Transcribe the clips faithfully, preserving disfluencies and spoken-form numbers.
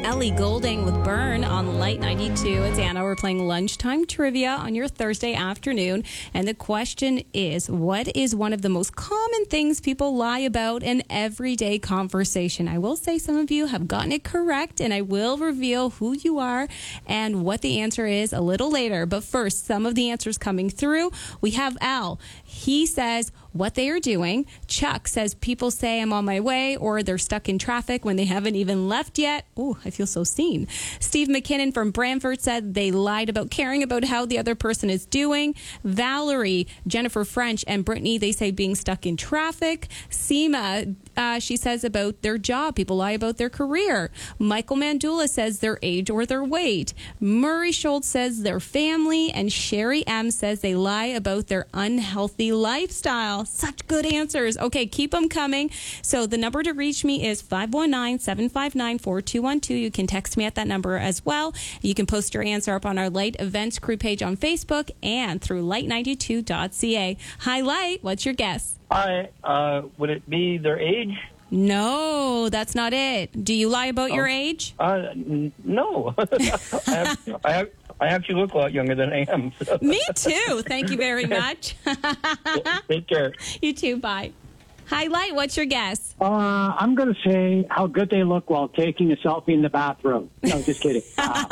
Ellie Goulding with Burn on Light ninety-two. It's Anna. We're playing lunchtime trivia on your Thursday afternoon. And the question is, what is one of the most common things people lie about in everyday conversation? I will say some of you have gotten it correct, and I will reveal who you are and what the answer is a little later. But first, some of the answers coming through. We have Al. He says what they are doing. Chuck says people say I'm on my way, or they're stuck in traffic when they haven't even left yet. Oh, I feel so seen. Steve McKinnon from Brantford said they lied about caring about how the other person is doing. Valerie, Jennifer French, and Brittany, they say being stuck in traffic. Seema, uh, she says about their job. People lie about their career. Michael Mandula says their age or their weight. Murray Schultz says their family. And Sherry M says they lie about their unhealthy lifestyle. Such good answers. Okay, keep them coming. So the number to reach me is five one nine, seven five nine, four two one two. You can text me at that number as well. You can post your answer up on our Light Events crew page on Facebook and through light ninety-two dot c a. Hi, Light. What's your guess? Hi. Uh, would it be their age? No, that's not it. Do you lie about Oh. your age? Uh, n- no. I, have, I, have, I actually look a lot younger than I am. So. Me too. Thank you very much. Take care. You too. Bye. Hi, Light. What's your guess? Uh, I'm going to say how good they look while taking a selfie in the bathroom. No, just kidding.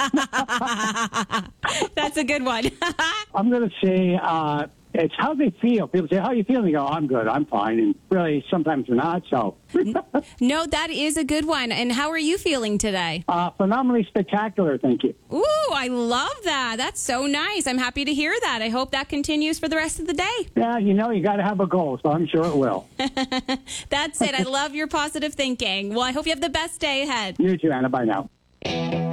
Uh, That's a good one. I'm going to say uh, it's how they feel. People say, how you feeling? They go, I'm good, I'm fine. And really, sometimes they're not, so. No, that is a good one. And how are you feeling today? uh, phenomenally spectacular, thank you. Ooh, I love that. That's so nice. I'm happy to hear that. I hope that continues for the rest of the day. Yeah, you know, you got to have a goal, so I'm sure it will. That's it. I love your positive thinking. Well, I hope you have the best day ahead. You too, Anna. Bye now.